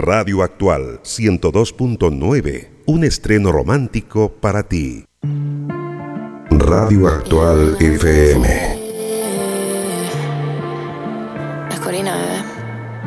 Radio Actual 102.9, un estreno romántico para ti. Radio Actual FM.